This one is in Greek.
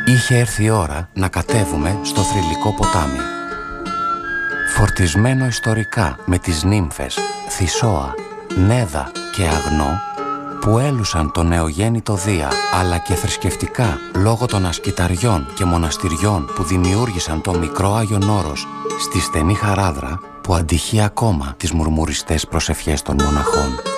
Είχε έρθει η ώρα να κατέβουμε στο θρυλικό ποτάμι. Φορτισμένο ιστορικά με τις νύμφες Θησόα, Νέδα και Αγνό που έλουσαν το νεογέννητο Δία, αλλά και θρησκευτικά λόγω των ασκηταριών και μοναστηριών που δημιούργησαν το μικρό Άγιον Όρος στη στενή Χαράδρα που αντυχεί ακόμα τις μουρμουριστές προσευχές των μοναχών.